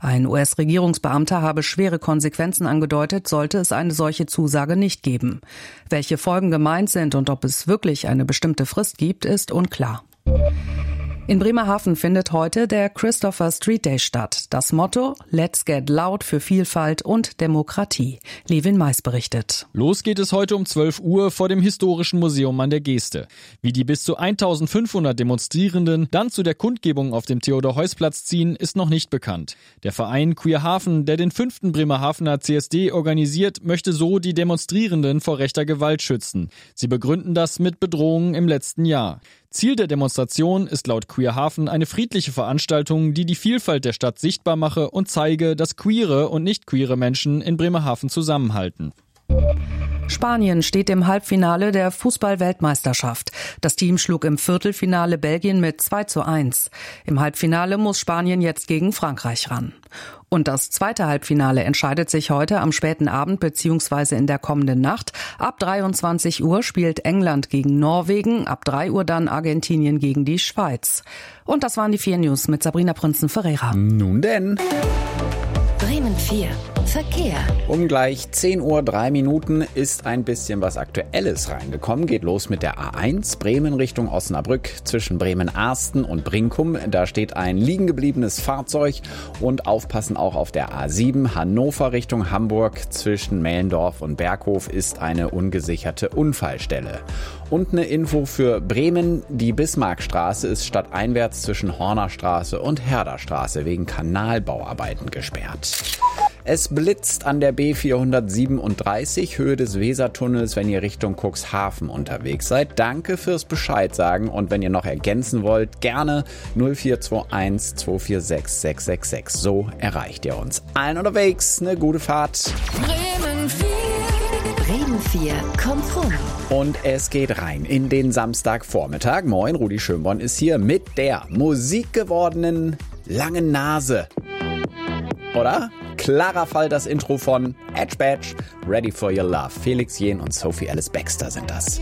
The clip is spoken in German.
Ein US-Regierungsbeamter habe schwere Konsequenzen angedeutet, sollte es eine solche Zusage nicht geben. Welche Folgen gemeint sind und ob es wirklich eine bestimmte Frist gibt, ist unklar. In Bremerhaven findet heute der Christopher Street Day statt. Das Motto: Let's get loud für Vielfalt und Demokratie. Levin Mais berichtet. Los geht es heute um 12 Uhr vor dem Historischen Museum an der Geste. Wie die bis zu 1500 Demonstrierenden dann zu der Kundgebung auf dem Theodor-Heuss-Platz ziehen, ist noch nicht bekannt. Der Verein Queer Hafen, der den 5. Bremerhavener CSD organisiert, möchte so die Demonstrierenden vor rechter Gewalt schützen. Sie begründen das mit Bedrohungen im letzten Jahr. Ziel der Demonstration ist laut Queer Hafen eine friedliche Veranstaltung, die die Vielfalt der Stadt sichtbar mache und zeige, dass queere und nicht queere Menschen in Bremerhaven zusammenhalten. Spanien steht im Halbfinale der Fußball-Weltmeisterschaft. Das Team schlug im Viertelfinale Belgien mit 2:1. Im Halbfinale muss Spanien jetzt gegen Frankreich ran. Und das zweite Halbfinale entscheidet sich heute am späten Abend bzw. in der kommenden Nacht. Ab 23 Uhr spielt England gegen Norwegen, ab 3 Uhr dann Argentinien gegen die Schweiz. Und das waren die 4 News mit Sabrina Prinzen-Ferreira. Nun denn. Bremen 4. Verkehr. Um gleich 10:03 Uhr ist ein bisschen was Aktuelles reingekommen. Geht los mit der A1 Bremen Richtung Osnabrück zwischen Bremen-Arsten und Brinkum. Da steht ein liegen gebliebenes Fahrzeug und aufpassen auch auf der A7 Hannover Richtung Hamburg zwischen Mellendorf und Berghof ist eine ungesicherte Unfallstelle. Und eine Info für Bremen. Die Bismarckstraße ist stadteinwärts zwischen Hornerstraße und Herderstraße wegen Kanalbauarbeiten gesperrt. Es blitzt an der B437, Höhe des Wesertunnels, wenn ihr Richtung Cuxhaven unterwegs seid. Danke fürs Bescheid sagen und wenn ihr noch ergänzen wollt, gerne 0421 246 666. So erreicht ihr uns. Allen unterwegs, eine gute Fahrt. Bremen 4. Bremen 4 kommt rum. Und es geht rein in den Samstagvormittag. Moin, Rudi Schönborn ist hier mit der musikgewordenen langen Nase. Oder? Klarer Fall das Intro von Edge Badge, Ready for Your Love. Felix Jähn und Sophie Alice Baxter sind das.